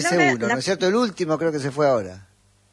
Ese uno, ¿no es cierto? El último creo que se fue ahora.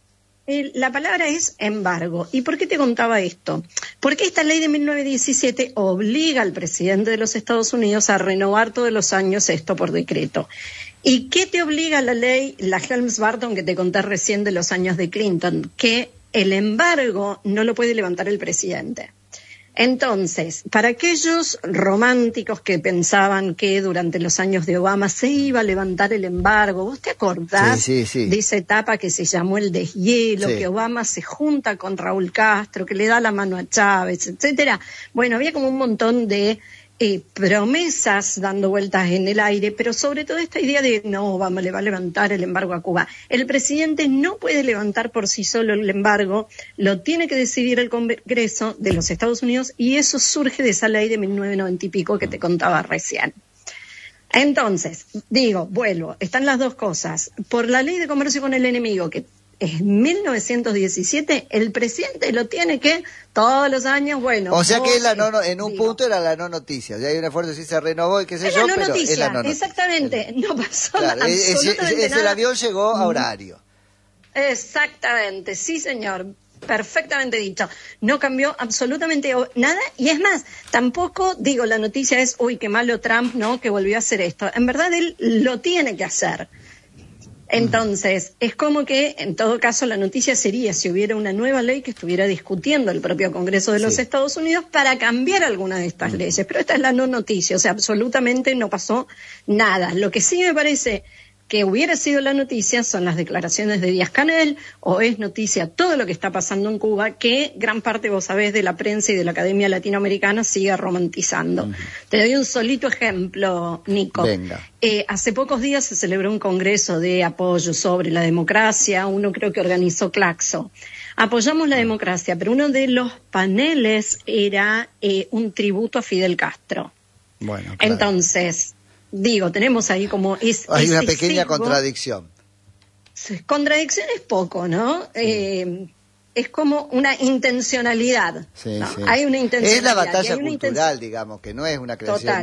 La palabra es embargo. ¿Y por qué te contaba esto? Porque esta ley de 1917 obliga al presidente de los Estados Unidos a renovar todos los años esto por decreto. ¿Y qué te obliga la ley, la Helms-Burton que te conté recién de los años de Clinton? Que el embargo no lo puede levantar el presidente. Entonces, para aquellos románticos que pensaban que durante los años de Obama se iba a levantar el embargo, ¿vos te acordás sí. de esa etapa que se llamó el deshielo, que Obama se junta con Raúl Castro, que le da la mano a Chávez, etcétera? Bueno, había como un montón de promesas dando vueltas en el aire, pero sobre todo esta idea de no, Obama le va a levantar el embargo a Cuba. El presidente no puede levantar por sí solo el embargo, lo tiene que decidir el Congreso de los Estados Unidos y eso surge de esa ley de 1990 y pico que te contaba recién. Entonces, vuelvo, están las dos cosas. Por la ley de comercio con el enemigo, que es 1917, el presidente lo tiene que todos los años, o sea que en un punto era la no noticia, ya hay un esfuerzo si se renovó y qué sé yo, pero noticia, es la no noticia. Exactamente, no pasó claro, absolutamente nada. El avión llegó a horario. Exactamente, sí señor, perfectamente dicho. No cambió absolutamente nada y es más, tampoco la noticia es, uy, qué malo Trump, ¿no? Que volvió a hacer esto. En verdad él lo tiene que hacer. Entonces, es como que, en todo caso, la noticia sería si hubiera una nueva ley que estuviera discutiendo el propio Congreso de los Estados Unidos para cambiar alguna de estas leyes. Pero esta es la no noticia, o sea, absolutamente no pasó nada. Lo que sí me parece que hubiera sido la noticia son las declaraciones de Díaz-Canel, o es noticia todo lo que está pasando en Cuba, que gran parte, vos sabés, de la prensa y de la Academia Latinoamericana sigue romantizando. Te doy un solito ejemplo, Nico. Venga. Hace pocos días se celebró un congreso de apoyo sobre la democracia, uno creo que organizó Claxo. Apoyamos la democracia, pero uno de los paneles era un tributo a Fidel Castro. Bueno, claro. Entonces, tenemos ahí como... Hay una pequeña contradicción. Contradicción es poco, ¿no? Es como una intencionalidad. Sí, ¿no? sí. Hay una intencionalidad. Es la batalla cultural, digamos, que no es una creación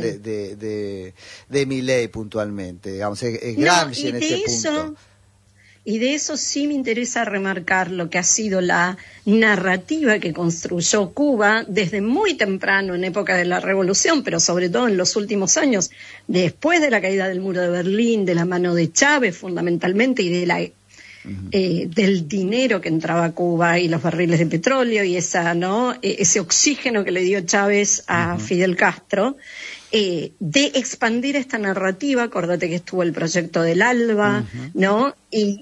de Milei puntualmente, digamos, es Gramsci en ese punto. Y de eso sí me interesa remarcar lo que ha sido la narrativa que construyó Cuba desde muy temprano, en época de la Revolución, pero sobre todo en los últimos años, después de la caída del muro de Berlín, de la mano de Chávez fundamentalmente, y de del dinero que entraba a Cuba y los barriles de petróleo y ese oxígeno que le dio Chávez a Fidel Castro, de expandir esta narrativa. Acordate que estuvo el proyecto del ALBA, ¿no? Y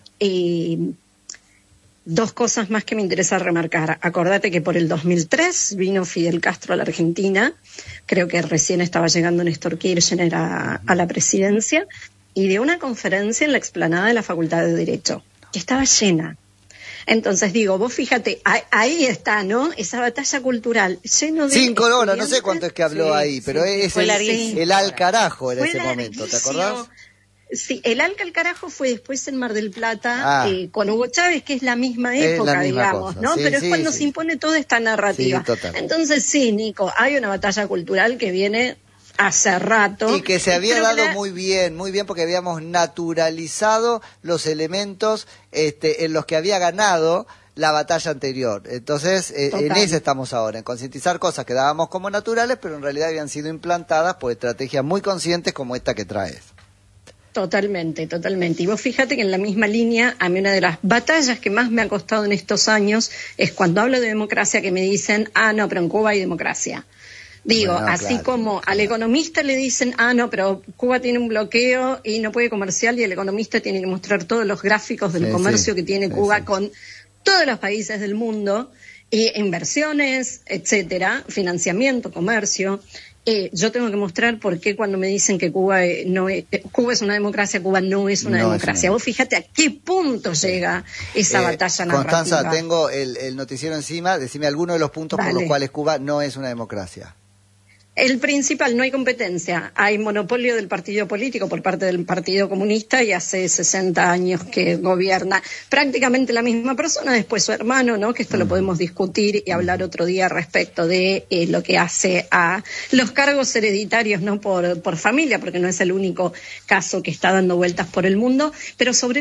dos cosas más que me interesa remarcar. Acordate que por el 2003 vino Fidel Castro a la Argentina, creo que recién estaba llegando Néstor Kirchner a la presidencia, y dio una conferencia en la explanada de la Facultad de Derecho, que estaba llena. Entonces vos fíjate, ahí está, ¿no? Esa batalla cultural, lleno de 5 horas, no sé cuánto es que habló ahí, pero es el al carajo en ese momento, ¿te acordás? Sí, el al carajo fue después en Mar del Plata, con Hugo Chávez, que es la misma época, digamos, ¿no? Pero es cuando se impone toda esta narrativa. Entonces Nico, hay una batalla cultural que viene hace rato. Y que se había dado muy bien, porque habíamos naturalizado los elementos en los que había ganado la batalla anterior. Entonces, en eso estamos ahora, en concientizar cosas que dábamos como naturales, pero en realidad habían sido implantadas por estrategias muy conscientes como esta que traes. Totalmente. Y vos fíjate que en la misma línea, a mí una de las batallas que más me ha costado en estos años es cuando hablo de democracia, que me dicen, no, pero en Cuba hay democracia. Así como al economista le dicen, no, pero Cuba tiene un bloqueo y no puede comerciar, y el economista tiene que mostrar todos los gráficos del comercio que tiene Cuba con todos los países del mundo, inversiones, etcétera, financiamiento, comercio. Yo tengo que mostrar por qué cuando me dicen que Cuba es una democracia, Cuba no es una democracia. Vos fíjate a qué punto llega esa batalla narrativa. Constanza, tengo el noticiero encima, decime algunos de los puntos por los cuales Cuba no es una democracia. El principal, no hay competencia. Hay monopolio del partido político por parte del Partido Comunista, y hace 60 años que gobierna prácticamente la misma persona, después su hermano, ¿no? Que esto lo podemos discutir y hablar otro día respecto de lo que hace a los cargos hereditarios, no por familia, porque no es el único caso que está dando vueltas por el mundo, pero sobre